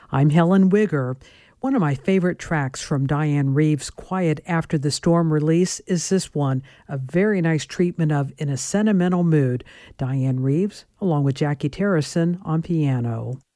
I'm Helen Wigger. One of my favorite tracks from Diane Reeves' Quiet After the Storm release is this one, a very nice treatment of In a Sentimental Mood. Diane Reeves, along with Jackie Terrison on piano.